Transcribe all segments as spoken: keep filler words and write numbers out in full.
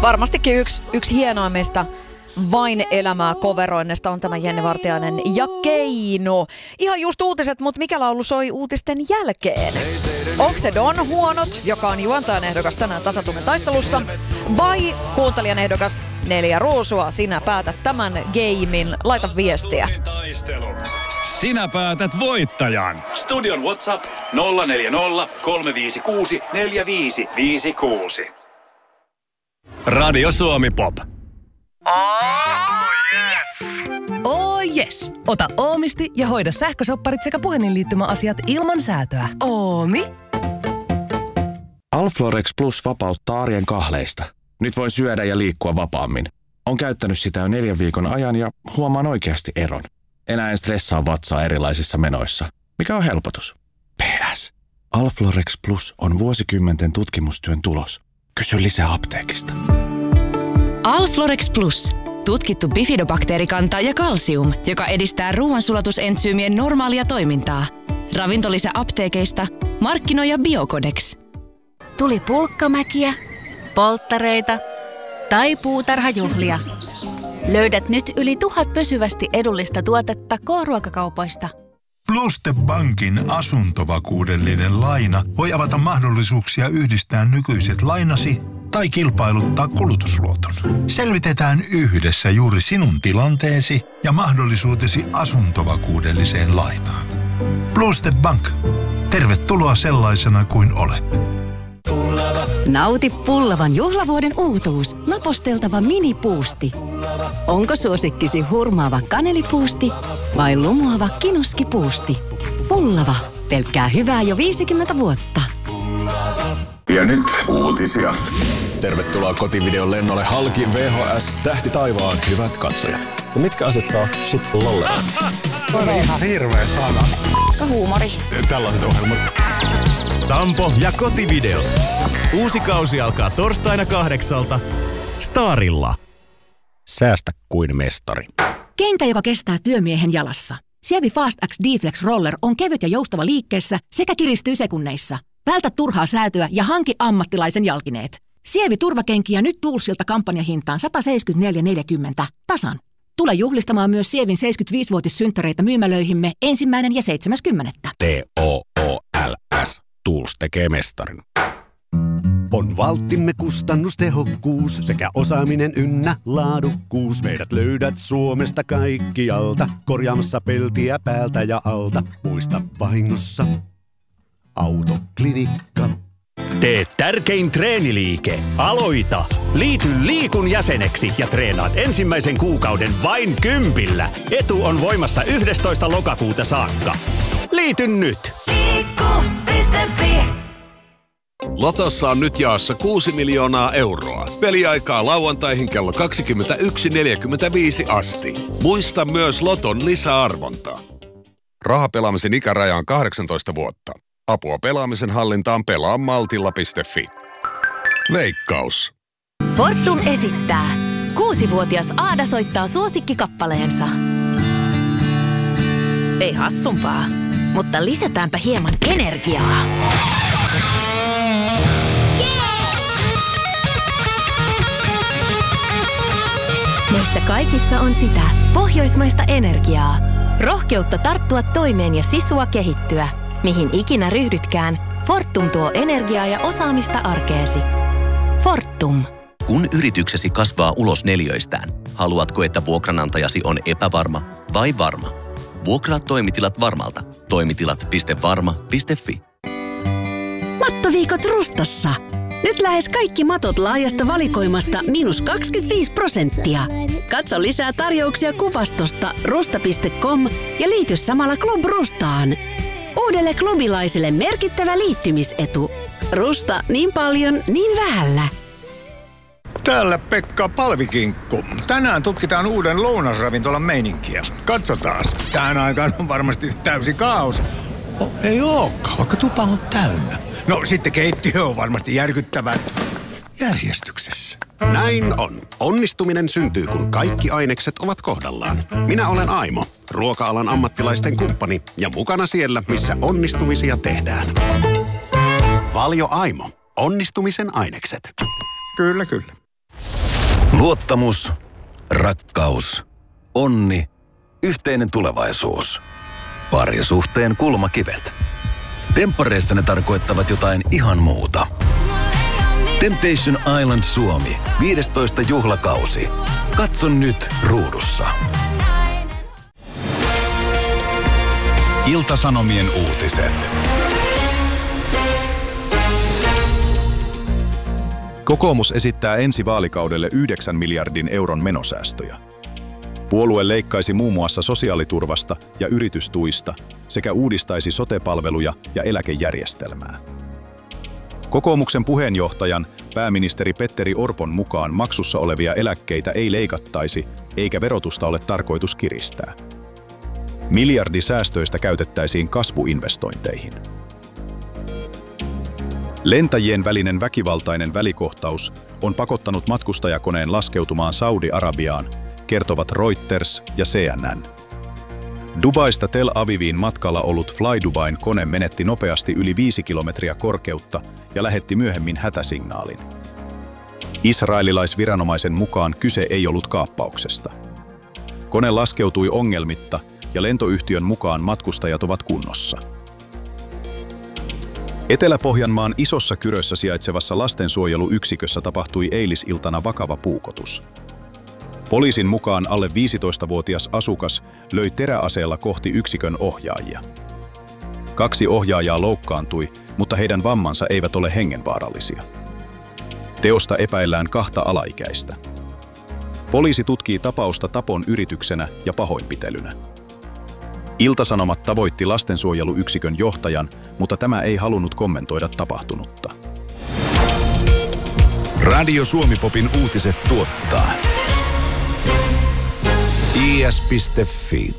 Varmastikin yksi, yksi hienoimmista Vain elämää coveroinnista on tämä Jenni Vartiainen ja Keino. Ihan just uutiset, mutta mikä laulu soi uutisten jälkeen? Onko se Don Huonot, joka on juontajan ehdokas tänään Tasatunnin taistelussa, vai kuuntelijan ehdokas Neljä Ruusua? Sinä päätät tämän gamein. Laita viestiä. Sinä päätät voittajan. Studion WhatsApp nolla neljä nolla, kolme viisi kuusi, neljä viisi viisi kuusi. Radio Suomi Pop. Oh yes! Oh yes! Ota Oomisti ja hoida sähkösopparit sekä puhelinliittymäasiat ilman säätöä. Oomi? Alflorex Plus vapauttaa arjen kahleista. Nyt voin syödä ja liikkua vapaammin. Olen käyttänyt sitä jo neljän viikon ajan ja huomaan oikeasti eron. Enää en stressaa vatsaa erilaisissa menoissa, mikä on helpotus. P S. Alflorex Plus on vuosikymmenten tutkimustyön tulos. Kysy lisää apteekista. Alflorex Plus. Tutkittu bifidobakteerikanta ja kalsium, joka edistää ruoansulatusentsyymien normaalia toimintaa. Ravintolisä apteekeista. Markkinoija Biocodex. Tuli pulkkamäkiä, polttareita tai puutarhajuhlia. Löydät nyt yli tuhat pysyvästi edullista tuotetta K-ruokakaupoista. Pluste Bankin asuntovakuudellinen laina voi avata mahdollisuuksia yhdistää nykyiset lainasi tai kilpailuttaa kulutusluoton. Selvitetään yhdessä juuri sinun tilanteesi ja mahdollisuutesi asuntovakuudelliseen lainaan. Pluste Bank. Tervetuloa sellaisena kuin olet. Nauti pullavan juhlavuoden uutuus. Naposteltava minipuusti. Onko suosikkisi hurmaava kanelipuusti vai lumoava kinuskipuusti? Pullava. Pelkkää hyvää jo viisikymmentä vuotta. Ja nyt uutisia. Tervetuloa kotivideon lennolle halki V H S Tähti taivaan hyvät katsojat. Ja mitkä asiat saa sut lollella? On ihan hirveä sana. Koska huumori. Tällaiset ohjelmat. Sampo ja kotivideot. Uusi kausi alkaa torstaina kahdeksalta Starilla. Säästä kuin mestari. Kenkä, joka kestää työmiehen jalassa. Sievi Fast X D-Flex Roller on kevyt ja joustava liikkeessä sekä kiristyy sekunneissa. Vältä turhaa säätöä ja hanki ammattilaisen jalkineet. Sievi turvakenkiä nyt Toolsilta kampanjahintaan sata seitsemänkymmentäneljä neljäkymmentä tasan. Tule juhlistamaan myös Sievin seitsemänkymmentäviisivuotissynttäreitä myymälöihimme ensimmäinen ja seitsemäs kymmenettä. T O O L S. Tools tekee mestarin. On valttimme kustannustehokkuus sekä osaaminen ynnä laadukkuus. Meidät löydät Suomesta kaikkialta, korjaamassa peltiä päältä ja alta. Muista vahingossa Autoklinikka. Tee tärkein treeniliike. Aloita! Liity Liikun jäseneksi ja treenaat ensimmäisen kuukauden vain kympillä. Etu on voimassa yhdestoista lokakuuta saakka. Liity nyt! Liikku piste fi Lotossa on nyt jaossa kuusi miljoonaa euroa. Peliaikaa lauantaihin kello kaksikymmentäyksi neljäkymmentäviisi asti. Muista myös Loton lisäarvonta. Rahapelaamisen ikäraja on kahdeksantoista vuotta. Apua pelaamisen hallintaan pelaa maltilla piste fi. Veikkaus. Fortum esittää. Kuusivuotias Aada soittaa suosikkikappaleensa. Ei hassumpaa, mutta lisätäänpä hieman energiaa. Meissä kaikissa on sitä pohjoismaista energiaa. Rohkeutta tarttua toimeen ja sisua kehittyä. Mihin ikinä ryhdytkään, Fortum tuo energiaa ja osaamista arkeesi. Fortum. Kun yrityksesi kasvaa ulos neliöistään, haluatko, että vuokranantajasi on epävarma vai varma? Vuokraa toimitilat Varmalta. Toimitilat piste varma piste fi. Mattoviikot Rustassa. Nyt lähes kaikki matot laajasta valikoimasta miinus kaksikymmentäviisi prosenttia. Katso lisää tarjouksia kuvastosta rusta piste com ja liity samalla Club Rustaan. Uudelle klubilaiselle merkittävä liittymisetu. Rusta niin paljon, niin vähällä. Täällä Pekka Palvikinkku. Tänään tutkitaan uuden lounasravintolan meininkiä. Katsotaas. Tähän aikaan on varmasti täysi kaos. Oh, ei ookaan, vaikka tupa on täynnä. No sitten keittiö on varmasti järkyttävän järjestyksessä. Näin on. Onnistuminen syntyy, kun kaikki ainekset ovat kohdallaan. Minä olen Aimo, ruoka-alan ammattilaisten kumppani ja mukana siellä, missä onnistumisia tehdään. Valio Aimo. Onnistumisen ainekset. Kyllä, kyllä. Luottamus, rakkaus, onni, yhteinen tulevaisuus. Parisuhteen kulmakivet. Temppareissa ne tarkoittavat jotain ihan muuta. Temptation Island Suomi, viidestoista juhlakausi. Katso nyt ruudussa. Ilta-Sanomien uutiset. Kokoomus esittää ensi vaalikaudelle yhdeksän miljardin euron menosäästöjä. Puolue leikkaisi muun muassa sosiaaliturvasta ja yritystuista sekä uudistaisi sote-palveluja ja eläkejärjestelmää. Kokoomuksen puheenjohtajan, pääministeri Petteri Orpon mukaan maksussa olevia eläkkeitä ei leikattaisi, eikä verotusta ole tarkoitus kiristää. Miljardi säästöistä käytettäisiin kasvuinvestointeihin. Lentäjien välinen väkivaltainen välikohtaus on pakottanut matkustajakoneen laskeutumaan Saudi-Arabiaan, kertovat Reuters ja C N N. Dubaista Tel Aviviin matkalla ollut Fly Dubain kone menetti nopeasti yli viisi kilometriä korkeutta ja lähetti myöhemmin hätäsignaalin. Israelilaisviranomaisen mukaan kyse ei ollut kaappauksesta. Kone laskeutui ongelmitta ja lentoyhtiön mukaan matkustajat ovat kunnossa. Etelä-Pohjanmaan Isossa Kyrössä sijaitsevassa lastensuojeluyksikössä tapahtui eilisiltana vakava puukotus. Poliisin mukaan alle viisitoistavuotias asukas löi teräaseella kohti yksikön ohjaajia. Kaksi ohjaajaa loukkaantui, mutta heidän vammansa eivät ole hengenvaarallisia. Teosta epäillään kahta alaikäistä. Poliisi tutkii tapausta tapon yrityksenä ja pahoinpitelynä. Ilta-Sanomat tavoitti lastensuojeluyksikön johtajan, mutta tämä ei halunnut kommentoida tapahtunutta. Radio Suomi-popin uutiset tuottaa I S piste Fi.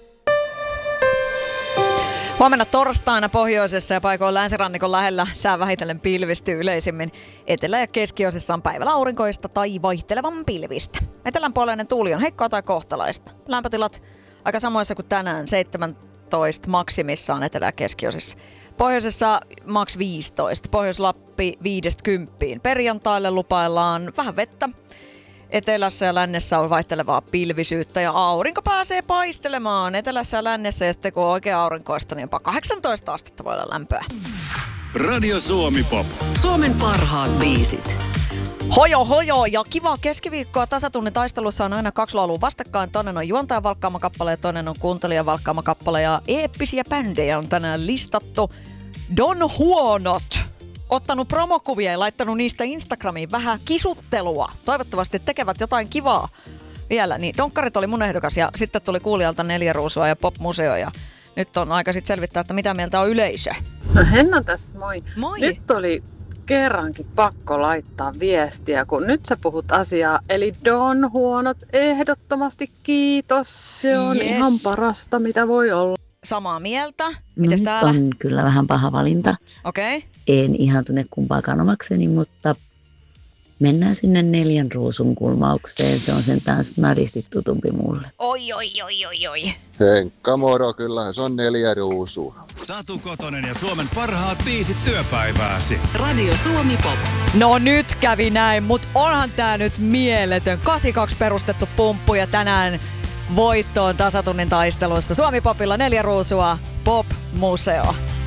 Huomenna torstaina pohjoisessa ja paikoin länsirannikon lähellä sää vähitellen pilvistyy yleisimmin. Etelä- ja keskiosissa on päivällä aurinkoista tai vaihtelevan pilvistä. Etelänpuoleinen tuuli on heikkoa tai kohtalaista. Lämpötilat aika samoissa kuin tänään, seitsemäntoista maksimissaan etelä- ja keskiosissa. Pohjoisessa maks viisitoista, Pohjois-Lappi viidestä kymppiin. Perjantaille lupaillaan vähän vettä. Etelässä ja lännessä on vaihtelevaa pilvisyyttä ja aurinko pääsee paistelemaan etelässä ja lännessä, ja sitten kun on oikein aurinkoista, niin jopa kahdeksantoista astetta voi olla lämpöä. Radio Suomi Pop. Suomen parhaat biisit. Hojo hojo ja kivaa keskiviikkoa. Tasatunnin taistelussa on aina kaksi laulua vastakkain. Toinen on juontajan valkkaama kappale ja toinen on kuuntelijan valkkaama kappale. Ja eeppisiä bändejä on tänään listattu. Don Huonot. Ottanut promokuvia ja laittanut niistä Instagramiin vähän kisuttelua. Toivottavasti tekevät jotain kivaa vielä. Niin donkkarit oli mun ehdokas ja sitten tuli kuulijalta Neljä Ruusua ja Pop-museo. Ja nyt on aika sitten selvittää, että mitä mieltä on yleisö. No Henna tässä, moi. Moi. Nyt oli kerrankin pakko laittaa viestiä, kun nyt sä puhut asiaa. Eli Don Huonot, ehdottomasti kiitos. Se on yes. ihan parasta, mitä voi olla. Samaa mieltä. Mites täällä? On kyllä vähän paha valinta. Okei. Okay. En ihan tunne kumpaakaan omakseni, mutta mennään sinne Neljän Ruusun kulmaukseen. Se on sentään snadisti tutumpi mulle. Oi, oi, oi, oi, oi. Henkka moro, kyllähän se on Neljä Ruusua. Satu Kotonen ja Suomen parhaat biisit työpäivääsi. Radio Suomi Pop. No nyt kävi näin, mutta onhan tää nyt mieletön. kahdeksankymmentäkaksi perustettu pumppu ja tänään voittoon tasatunnin taistelussa. Suomi Popilla Neljä Ruusua, Pop-museo.